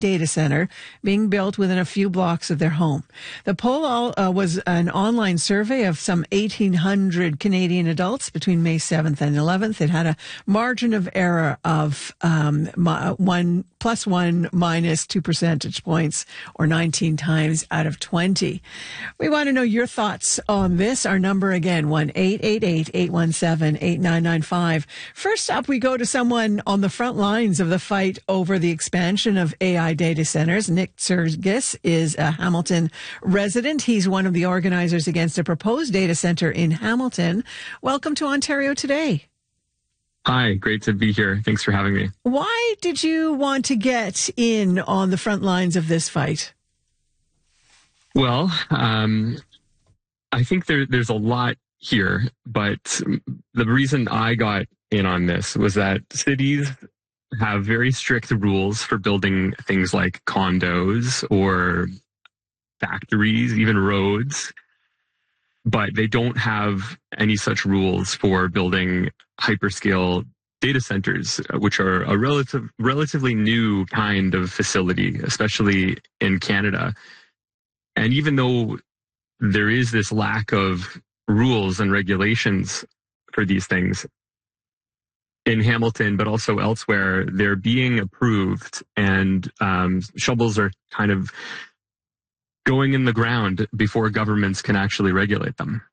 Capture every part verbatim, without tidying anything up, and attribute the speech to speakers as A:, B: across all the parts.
A: data center being built within a few blocks of their home. The poll all, uh, was an online survey of some eighteen hundred Canadian adults between May seventh and eleventh. It had a margin of error of um, one plus one minus two percentage points, or nineteen times out of twenty. We want to know your thoughts on this. Our number again, one eight eight eight, eight one seven, eight nine nine five. First up, we go to someone on the front lines of the fight over the expansion of A I data centers. Nick Sergis is a Hamilton resident. He's one of the organizers against a proposed data center in Hamilton. Welcome to Ontario Today.
B: Hi, great to be here. Thanks for having me.
A: Why did you want to get in on the front lines of this fight?
B: Well, um, I think there, there's a lot here, but the reason I got in on this was that cities have very strict rules for building things like condos or factories, even roads, but they don't have any such rules for building hyperscale data centers, which are a relative, relatively new kind of facility, especially in Canada. And even though there is this lack of rules and regulations for these things in Hamilton, but also elsewhere, they're being approved, and um, shovels are kind of going in the ground before governments can actually regulate them.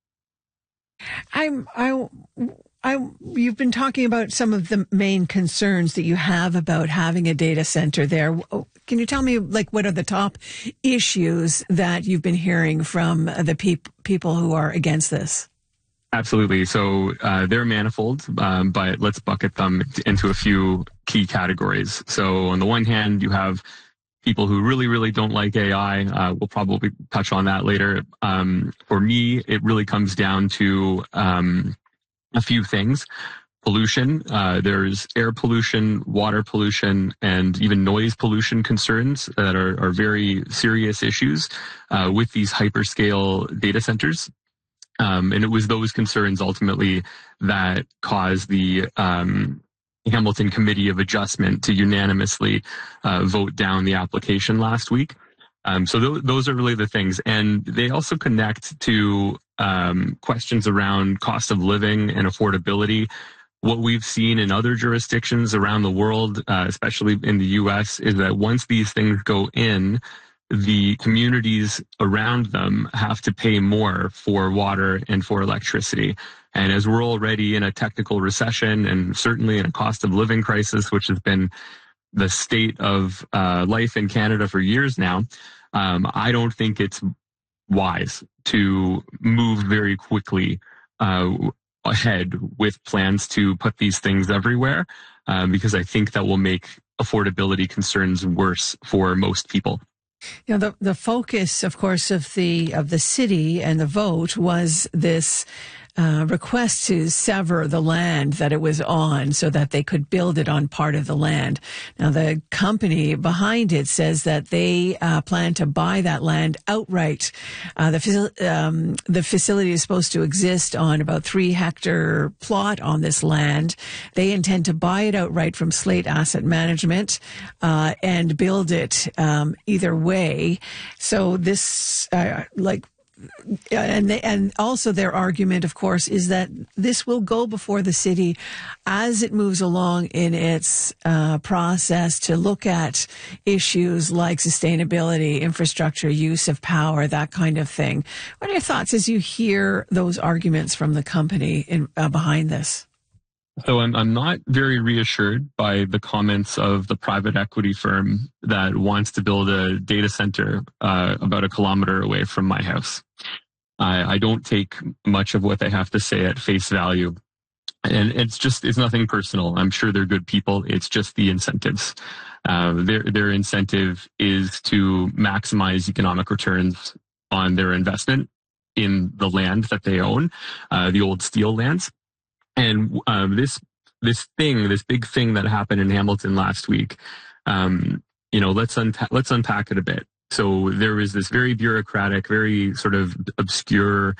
A: I'm, I, I, you've been talking about some of the main concerns that you have about having a data center there. Can you tell me, like, what are the top issues that you've been hearing from the peop- people who are against this?
B: Absolutely. So uh, they're manifold, um, but let's bucket them into a few key categories. So on the one hand, you have people who really, really don't like A I. Uh, we'll probably touch on that later. Um, for me, it really comes down to um, a few things. Pollution. Uh, there's air pollution, water pollution, and even noise pollution concerns that are, are very serious issues uh, with these hyperscale data centers. Um, and it was those concerns ultimately that caused the um, Hamilton Committee of Adjustment to unanimously uh, vote down the application last week. Um, so th- those are really the things. And they also connect to um, questions around cost of living and affordability. What we've seen in other jurisdictions around the world, uh, especially in the U S, is that once these things go in, the communities around them have to pay more for water and for electricity. And as we're already in a technical recession and certainly in a cost of living crisis, which has been the state of uh, life in Canada for years now, um, I don't think it's wise to move very quickly uh, ahead with plans to put these things everywhere, uh, because I think that will make affordability concerns worse for most people.
A: You know, the the focus, of course, of the of the city and the vote was this uh, request to sever the land that it was on so that they could build it on part of the land. Now, the company behind it says that they uh, plan to buy that land outright. Uh, the, um, the facility is supposed to exist on about three hectare plot on this land. They intend to buy it outright from Slate Asset Management uh, and build it um, either way. So this, uh, like, And they, and also their argument, of course, is that this will go before the city as it moves along in its uh, process to look at issues like sustainability, infrastructure, use of power, that kind of thing. What are your thoughts as you hear those arguments from the company in, uh, behind this?
B: So I'm, I'm not very reassured by the comments of the private equity firm that wants to build a data center uh, about a kilometer away from my house. I, I don't take much of what they have to say at face value. And it's just, it's nothing personal. I'm sure they're good people. It's just the incentives. Uh, their, their incentive is to maximize economic returns on their investment in the land that they own, uh, the old steel lands. And um, this this thing, this big thing that happened in Hamilton last week, um, you know, let's unta- let's unpack it a bit. So there was this very bureaucratic, very sort of obscure,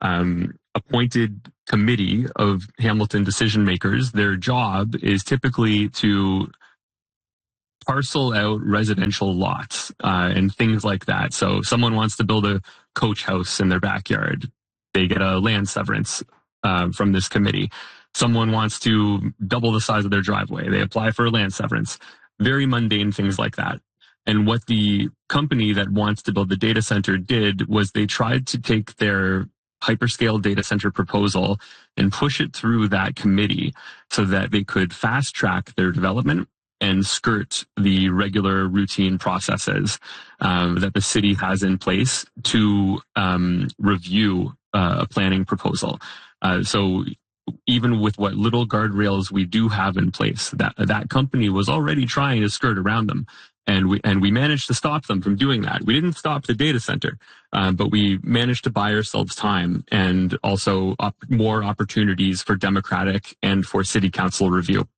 B: um, appointed committee of Hamilton decision makers. Their job is typically to parcel out residential lots uh, and things like that. So someone wants to build a coach house in their backyard. They get a land severance uh, from this committee. Someone wants to double the size of their driveway. They apply for a land severance. Very mundane things like that. And what the company that wants to build the data center did was they tried to take their hyperscale data center proposal and push it through that committee so that they could fast track their development and skirt the regular routine processes um, that the city has in place to um, review uh, a planning proposal. Uh, so even with what little guardrails we do have in place, that that company was already trying to skirt around them. And we and we managed to stop them from doing that. We didn't stop the data center, um, but we managed to buy ourselves time and also op- more opportunities for democratic and for city council review.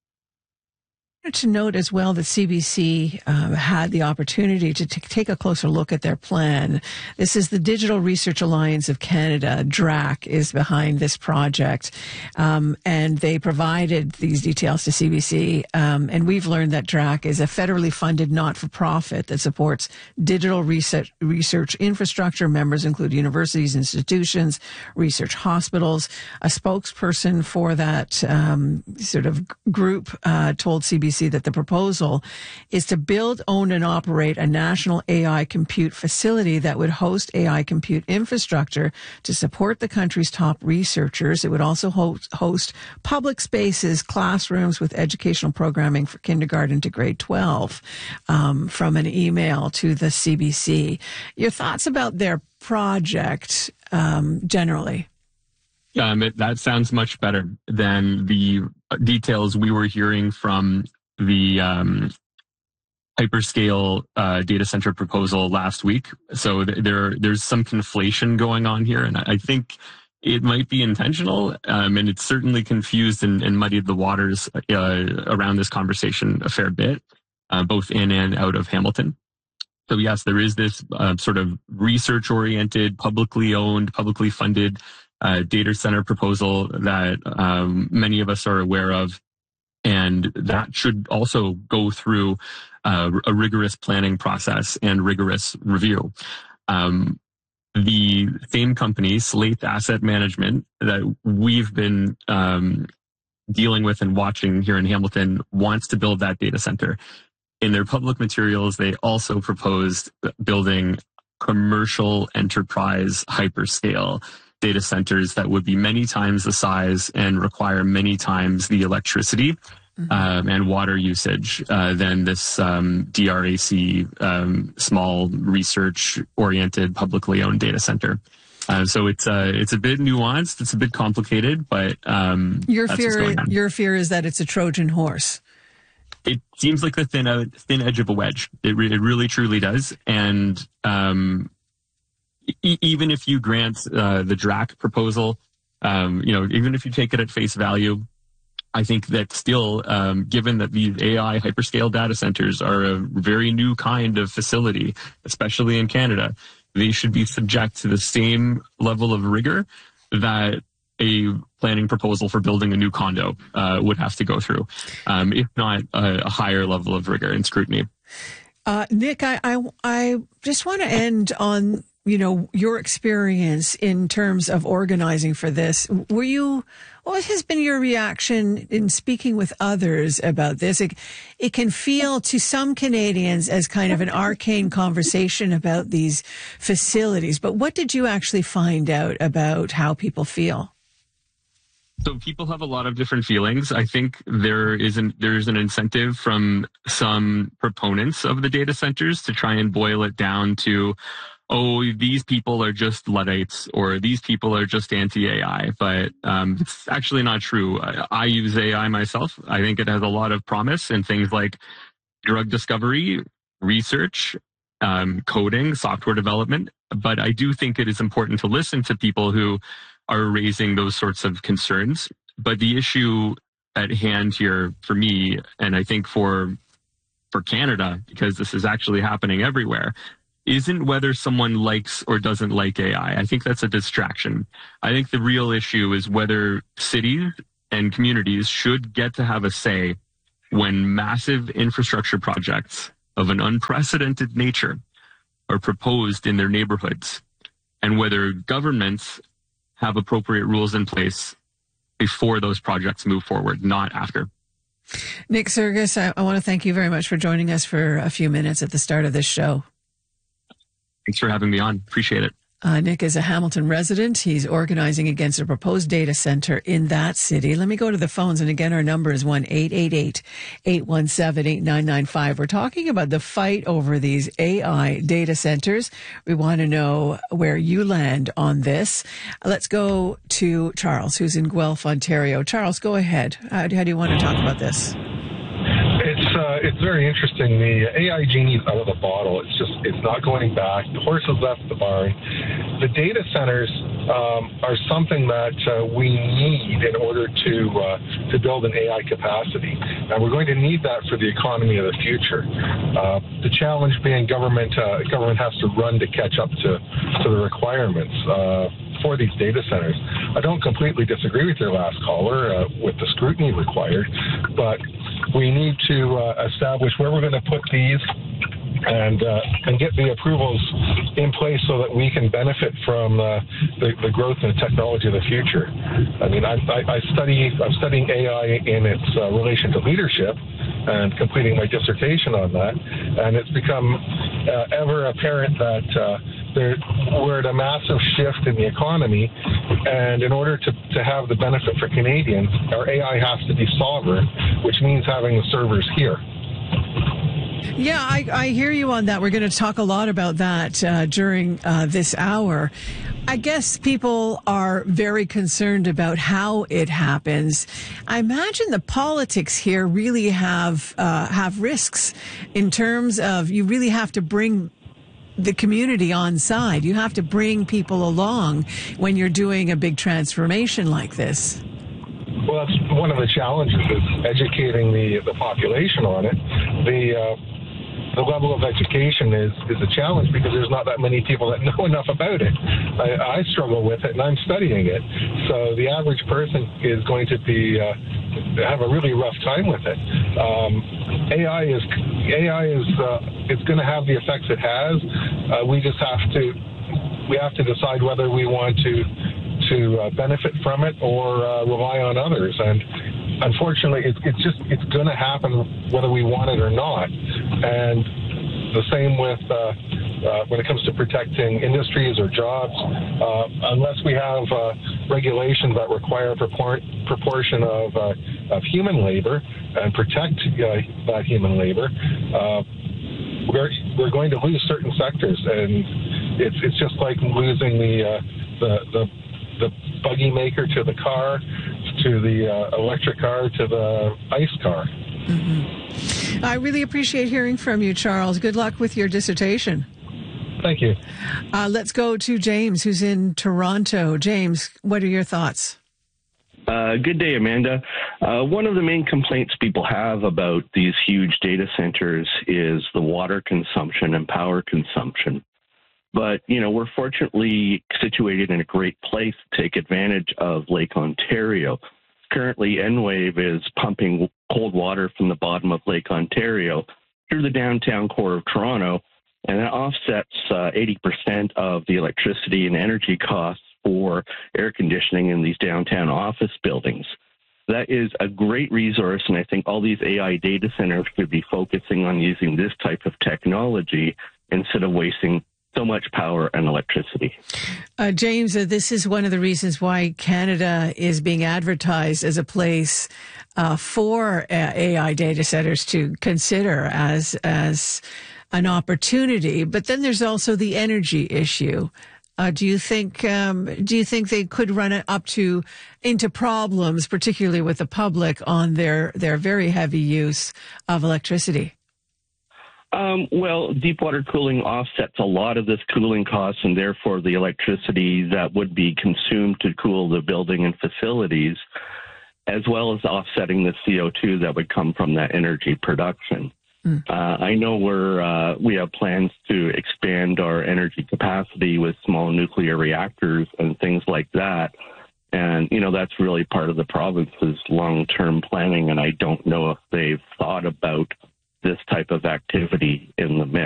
A: To note as well that C B C uh, had the opportunity to t- take a closer look at their plan. This is the Digital Research Alliance of Canada, D R A C, is behind this project. Um, and they provided these details to C B C. Um, and we've learned that D R A C is a federally funded not-for-profit that supports digital research, research infrastructure. Members include universities, institutions, research hospitals. A spokesperson for that um, sort of group uh, told C B C that the proposal is to build, own, and operate a national A I compute facility that would host A I compute infrastructure to support the country's top researchers. It would also host, host public spaces, classrooms with educational programming for kindergarten to grade twelve, um, from an email to the C B C. Your thoughts about their project um, generally?
B: Um, it, that sounds much better than the details we were hearing from the um, hyperscale uh, data center proposal last week. So th- there, there's some conflation going on here, and I think it might be intentional, um, and it's certainly confused and, and muddied the waters uh, around this conversation a fair bit, uh, both in and out of Hamilton. So yes, there is this uh, sort of research-oriented, publicly owned, publicly funded uh, data center proposal that um, many of us are aware of. And that should also go through uh, a rigorous planning process and rigorous review. Um, the same company, Slate Asset Management, that we've been um, dealing with and watching here in Hamilton, wants to build that data center. In their public materials, they also proposed building commercial enterprise hyperscale data centers that would be many times the size and require many times the electricity mm-hmm. um, and water usage uh, than this um, D R A C um, small research-oriented, publicly owned data center. Uh, so it's uh, it's a bit nuanced, it's a bit complicated, but um,
A: your
B: that's
A: fear
B: what's going on.
A: Your fear is that it's a Trojan horse.
B: It seems like the thin uh, thin edge of a wedge. It, re- it really truly does, and um, even if you grant uh, the D R A C proposal, um, you know, even if you take it at face value, I think that still, um, given that these A I hyperscale data centers are a very new kind of facility, especially in Canada, they should be subject to the same level of rigor that a planning proposal for building a new condo uh, would have to go through, um, if not a, a higher level of rigor and scrutiny.
A: Uh, Nick, I, I, I just want to end on, you know, your experience in terms of organizing for this. Were you, what has been your reaction in speaking with others about this? It, it can feel to some Canadians as kind of an arcane conversation about these facilities, but what did you actually find out about how people feel?
B: So people have a lot of different feelings. I think there is an there is an incentive from some proponents of the data centers to try and boil it down to, oh, these people are just Luddites or these people are just anti-A I. But um, it's actually not true. I, I use A I myself. I think it has a lot of promise in things like drug discovery, research, um, coding, software development. But I do think it is important to listen to people who are raising those sorts of concerns. But the issue at hand here for me, and I think for for Canada, because this is actually happening everywhere, isn't whether someone likes or doesn't like A I. I think that's a distraction. I think the real issue is whether cities and communities should get to have a say when massive infrastructure projects of an unprecedented nature are proposed in their neighborhoods, and whether governments have appropriate rules in place before those projects move forward, not after.
A: Nick Serges, I, I want to thank you very much for joining us for a few minutes at the start of this show.
B: Thanks for having me on. Appreciate it.
A: Uh, Nick is a Hamilton resident. He's organizing against a proposed data center in that city. Let me go to the phones. And again, our number is one eight eight eight, eight one seven, eight nine nine five. We're talking about the fight over these A I data centers. We want to know where you land on this. Let's go to Charles, who's in Guelph, Ontario. Charles, go ahead. How, how do you want to talk about this?
C: It's uh, it's very interesting. The A I genie's out of the bottle. It's just it's not going back. The horse has left the barn. The data centers um, are something that uh, we need in order to uh, to build an A I capacity, and we're going to need that for the economy of the future. Uh, the challenge being government uh, government has to run to catch up to to the requirements. Uh, for these data centers. I don't completely disagree with your last caller uh, with the scrutiny required, but we need to uh, establish where we're going to put these and uh, and get the approvals in place so that we can benefit from uh, the, the growth and technology of the future. I mean, I, I, I study, I'm studying A I in its uh, relation to leadership and completing my dissertation on that, and it's become uh, ever apparent that uh, There, we're at a massive shift in the economy, and in order to, to have the benefit for Canadians, our A I has to be sovereign, which means having the servers here.
A: Yeah, I, I hear you on that. We're going to talk a lot about that uh, during uh, this hour. I guess people are very concerned about how it happens. I imagine the politics here really have uh, have risks in terms of you really have to bring the community on side. You have to bring people along when you're doing a big transformation like this.
C: Well, that's one of the challenges is educating the, the population on it. The uh, the level of education is, is a challenge because there's not that many people that know enough about it. I, I struggle with it, and I'm studying it. So the average person is going to be uh, have a really rough time with it. Um, A I is A I is uh, it's going to have the effects it has. Uh, we just have to we have to decide whether we want to to uh, benefit from it or uh, rely on others. And unfortunately, it's it's just it's going to happen whether we want it or not. And the same with uh, uh, when it comes to protecting industries or jobs. Uh, unless we have uh, regulations that require a propor- proportion of uh, of human labor and protect uh, that human labor, uh, we're we're going to lose certain sectors, and it's it's just like losing the uh, the the the buggy maker to the car, to the uh, electric car, to the ice car.
A: Mm-hmm. I really appreciate hearing from you, Charles. Good luck with your dissertation.
C: Thank you.
A: Uh, let's go to James, who's in Toronto. James, what are your thoughts?
D: Uh, good day, Amanda. Uh, one of the main complaints people have about these huge data centers is the water consumption and power consumption. But, you know, we're fortunately situated in a great place to take advantage of Lake Ontario. Currently, Enwave is pumping cold water from the bottom of Lake Ontario through the downtown core of Toronto, and that offsets uh, eighty percent of the electricity and energy costs for air conditioning in these downtown office buildings. That is a great resource, and I think all these A I data centers should be focusing on using this type of technology instead of wasting so much power and electricity.
A: Uh, James, uh, this is one of the reasons why Canada is being advertised as a place uh, for uh, A I data centers to consider as as an opportunity. But then there's also the energy issue. Uh, do you think um, do you think they could run it up to into problems, particularly with the public, on their their very heavy use of electricity?
D: Um, well, deep water cooling offsets a lot of this cooling costs, and therefore the electricity that would be consumed to cool the building and facilities, as well as offsetting the C O two that would come from that energy production. Mm. Uh, I know we're, uh, we have plans to expand our energy capacity with small nuclear reactors and things like that. And, you know, that's really part of the province's long-term planning, and I don't know if they've thought about this type of activity in the mix.